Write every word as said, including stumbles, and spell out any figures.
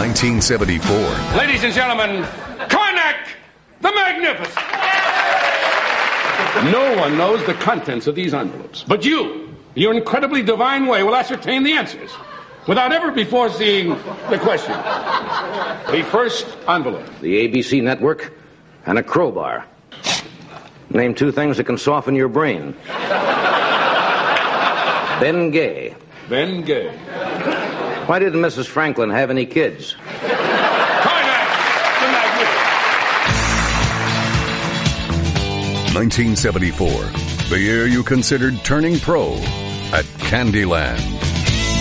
nineteen seventy-four. Ladies and gentlemen, Karnak the Magnificent. No one knows the contents of these envelopes, but you, in your incredibly divine way, will ascertain the answers without ever before seeing the question. The first envelope. The A B C network and a crowbar. Name two things that can soften your brain. Ben Gay. Ben Gay. Why didn't Missus Franklin have any kids? Karnak the Magnificent. nineteen seventy-four, the year you considered turning pro at Candyland.